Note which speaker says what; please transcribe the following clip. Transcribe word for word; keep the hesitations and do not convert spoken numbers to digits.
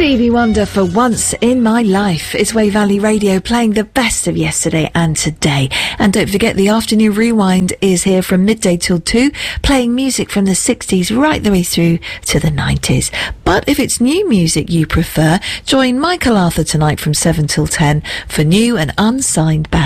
Speaker 1: Stevie Wonder for Once in My Life. It's Way Valley Radio playing the best of yesterday and today. And don't forget, the Afternoon Rewind is here from midday till two, playing music from the sixties right the way through to the nineties. But if it's new music you prefer, join Michael Arthur tonight from seven till ten for new and unsigned bands.